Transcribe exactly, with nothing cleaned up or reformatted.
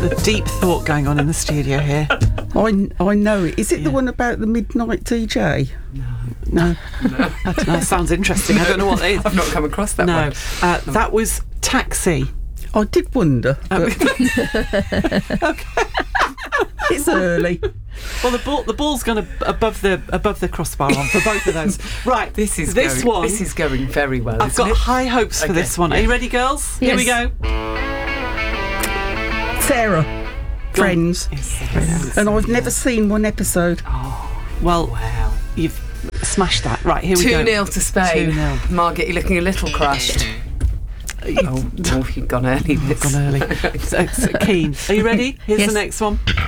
a deep thought going on in the studio here. I, I know it. Is it Yeah. the one about the midnight D J? No. No. I don't know. That sounds interesting. I don't know what it is. I've not come across that no. one. Uh, that was Taxi. I did wonder. But it's early. Well, the ball, the ball's gone ab- above the above the crossbar on for both of those. Right, This is this going, one. This is going very well. I've isn't got it? high hopes for Okay, this one. Are you ready, girls? Here we go. Sarah, Go on. Friends. Yes. And I've never seen one episode. Well, Wow. you've smashed that. Right, here we go. Two nil to Spain. two nil. Margaret, you're looking a little crushed. oh, oh, you've gone early. I've gone early. so, so keen. Are you ready? Here's Yes. the next one.